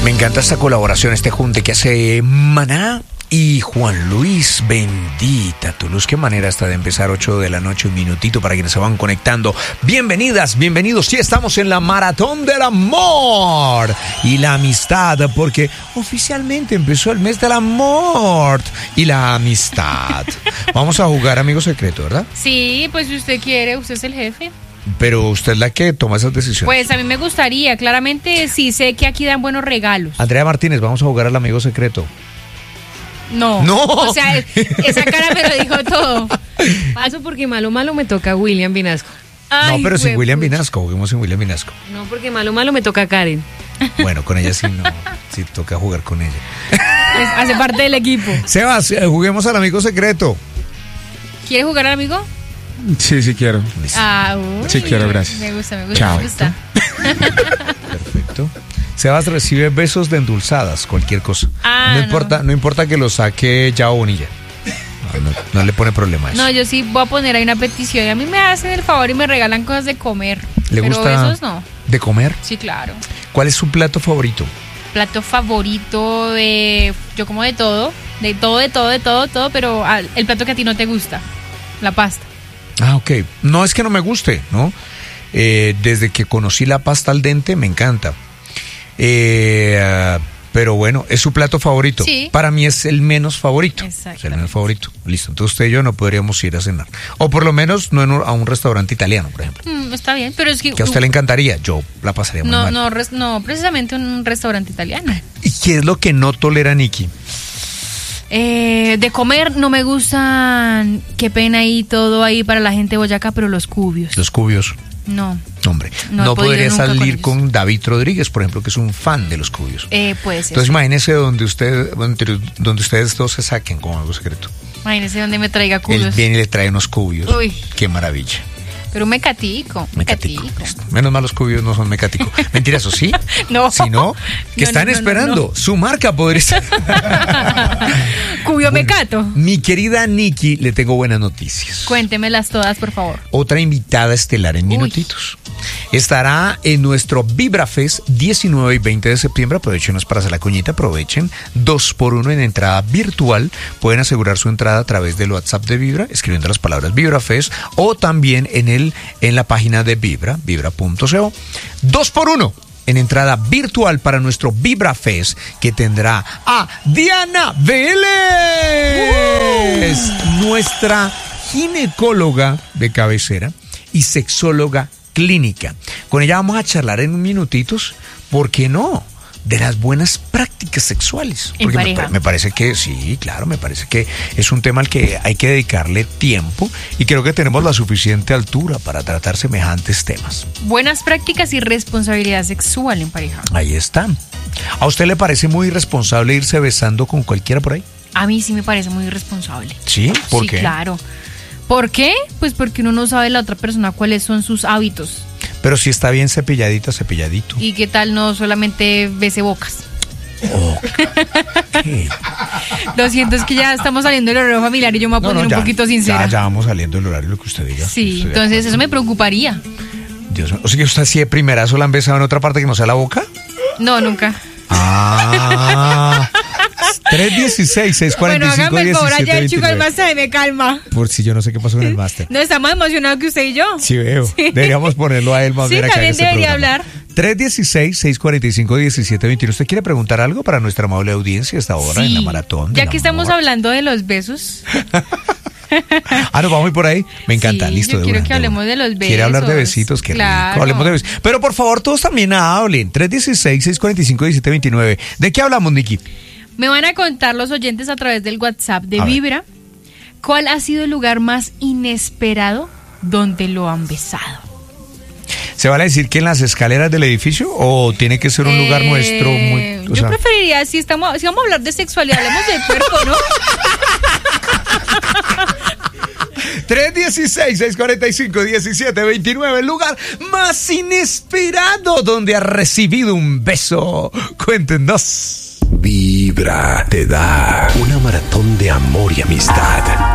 Me encanta esta colaboración, este junte que hace Maná y Juan Luis. Bendita tu luz. Qué manera hasta de empezar 8 de la noche, un minutito para quienes se van conectando. Bienvenidas, bienvenidos. Sí, estamos en la maratón del amor y la amistad, porque oficialmente empezó el mes del amor y la amistad. Vamos a jugar Amigo Secreto, ¿verdad? Sí, pues si usted quiere, usted es el jefe. Pero usted es la que toma esas decisiones. Pues a mí me gustaría, claramente sí sé que aquí dan buenos regalos. Andrea Martínez, vamos a jugar al Amigo Secreto. No. No. O sea, esa cara me lo dijo todo. Paso porque malo me toca William Vinasco. Ay, no, pero sin William pucha. Vinasco, juguemos sin William Vinasco. No, porque malo me toca Karen. Bueno, con ella sí no, sí toca jugar con ella. Pues hace parte del equipo. Sebas, juguemos al Amigo Secreto. ¿Quiere jugar al amigo? Sí quiero. Uy, Sí quiero, gracias. Me gusta, Chao. me gusta. Perfecto. Sebas recibe besos de endulzadas, cualquier cosa. No importa que lo saque ya o Bonilla. No le pone problema a eso. No, yo sí voy a poner ahí una petición. A mí me hacen el favor y me regalan cosas de comer. ¿Le pero gusta besos no. de comer? Sí, claro. ¿Cuál es su plato favorito? Plato favorito de... Yo como de todo, pero el plato que a ti no te gusta, la pasta. Ah, ok. No es que no me guste, ¿no? Desde que conocí la pasta al dente me encanta. Pero bueno, es su plato favorito. Sí. Para mí es el menos favorito. Exactamente. Es el menos favorito. Listo. Entonces usted y yo no podríamos ir a cenar. O por lo menos no a un restaurante italiano, por ejemplo. Está bien, pero es que... Que a usted le encantaría. Yo la pasaría muy mal. No, precisamente un restaurante italiano. ¿Y qué es lo que no tolera Nikki? De comer no me gustan, qué pena ahí todo ahí para la gente de Boyacá, pero los cubios. Los cubios. No. Hombre, No no he podido podría nunca salir con con David Rodríguez, por ejemplo, que es un fan de los cubios. Puede ser. Entonces imagínese donde ustedes dos se saquen como algo secreto. Imagínese donde me traiga Él cubios. viene y le trae unos cubios. Uy. Qué maravilla. Pero mecatico. Listo. Menos mal los cubios no son mecáticos. Mentira, eso sí. No. Si no, ¿qué están esperando? No. Su marca podría ser. Cubio mecato. Mi querida Nikki, le tengo buenas noticias. Cuéntemelas todas, por favor. Otra invitada estelar en minutitos. Estará en nuestro Vibra Fest 19 y 20 de septiembre. Aprovechenos para hacer la cuñita, aprovechen. 2x1 en entrada virtual. Pueden asegurar su entrada a través del WhatsApp de Vibra, escribiendo las palabras Vibra Fest, o también en la página de Vibra, vibra.co. 2x1 en entrada virtual para nuestro Vibra Fest, que tendrá a Diana Vélez, nuestra ginecóloga de cabecera y sexóloga clínica. Con ella vamos a charlar en minutitos, ¿por qué no?, de las buenas prácticas sexuales. En Porque pareja. me parece que sí, claro, me parece que es un tema al que hay que dedicarle tiempo y creo que tenemos la suficiente altura para tratar semejantes temas. Buenas prácticas y responsabilidad sexual en pareja. Ahí está. ¿A usted le parece muy irresponsable irse besando con cualquiera por ahí? A mí sí me parece muy irresponsable. ¿Sí? ¿Por Sí, qué? claro. ¿Por qué? Pues porque uno no sabe la otra persona cuáles son sus hábitos. Pero si está bien cepilladita, cepilladito. Y qué tal no solamente bese bocas. ¿Qué? Lo siento, es que ya estamos saliendo del horario familiar y yo me voy a poner un poquito sincera. Ya vamos saliendo del horario, lo que usted diga. Sí, Estoy de entonces acuerdo. eso me preocuparía. Dios mío. O sea que usted así de primerazo la han besado en otra parte que no sea la boca. No, nunca. 316-645-1727. Bueno, hágame el favor allá el chico del máster me calma. Por si yo no sé qué pasó en el máster. No, está más emocionado que usted y yo. Sí, veo. Deberíamos ponerlo a él más Sí, bien acá en también este debería programa. hablar. 316-645-1721. ¿Usted quiere preguntar algo para nuestra amable audiencia esta hora en la maratón? Ya del que estamos amor? hablando de los besos. Nos vamos a ir por ahí. Me encanta, Sí, listo. yo de quiero una, que de hablemos una. de los besos. ¿Quiere hablar de besitos? Qué Claro. rico. Hablemos de besitos. Pero por favor, todos también hablen. 316-645-1729. ¿De qué hablamos, Nikki? Me van a contar los oyentes a través del WhatsApp de A ver. Vibra cuál ha sido el lugar más inesperado donde lo han besado. ¿Se vale decir que en las escaleras del edificio o tiene que ser un lugar nuestro muy... o Yo sea, preferiría, si vamos a hablar de sexualidad, hablemos del cuerpo, ¿no? 316-645-1729, el lugar más inesperado donde ha recibido un beso. Cuéntenos. Vibra te da una maratón de amor y amistad.